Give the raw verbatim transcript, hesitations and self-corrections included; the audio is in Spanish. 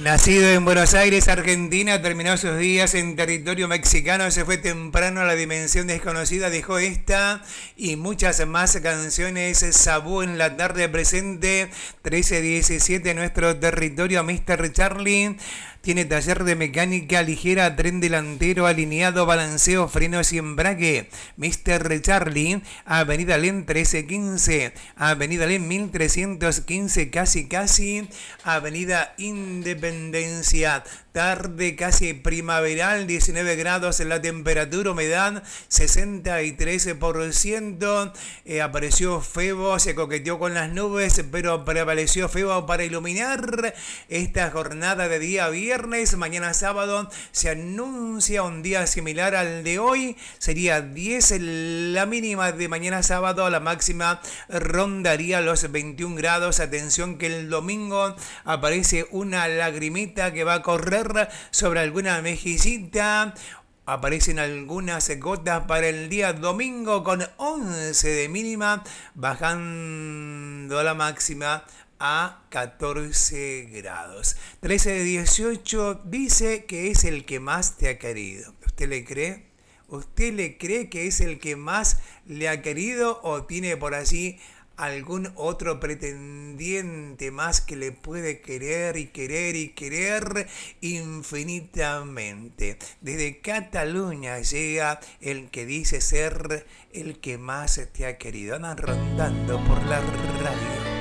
Nacido en Buenos Aires, Argentina, terminó sus días en territorio mexicano, se fue temprano a la dimensión desconocida, dejó esta y muchas más canciones. Sabú en la tarde presente, trece diecisiete, nuestro territorio. Mister Charlie tiene taller de mecánica ligera, tren delantero, alineado, balanceo, frenos y embrague. Mister Charlie, Avenida Len trece quince, Avenida Len mil trescientos quince, casi casi, Avenida Independencia. Tarde casi primaveral, diecinueve grados en la temperatura, humedad sesenta y tres por ciento. Eh, apareció Febo, se coqueteó con las nubes, pero prevaleció Febo para iluminar esta jornada de día viernes. Mañana sábado se anuncia un día similar al de hoy, sería diez la mínima de mañana sábado, la máxima rondaría los veintiún grados. Atención que el domingo aparece una lagrimita que va a correr sobre alguna mejillita. Aparecen algunas gotas para el día domingo con once de mínima, bajando la máxima a catorce grados. trece de dieciocho dice que es el que más te ha querido. ¿Usted le cree? ¿Usted le cree que es el que más le ha querido o tiene por allí algún otro pretendiente más que le puede querer y querer y querer infinitamente? Desde Cataluña llega el que dice ser el que más te ha querido. Andan rondando por la radio.